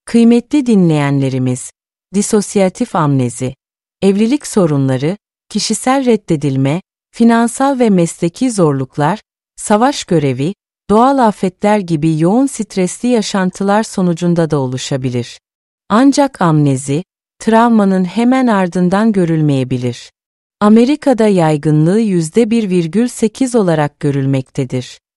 Kıymetli dinleyenlerimiz, disosyatif amnezi, evlilik sorunları, kişisel reddedilme, finansal ve mesleki zorluklar, savaş görevi, doğal afetler gibi yoğun stresli yaşantılar sonucunda da oluşabilir. Ancak amnezi, travmanın hemen ardından görülmeyebilir. Amerika'da yaygınlığı %1,8 olarak görülmektedir.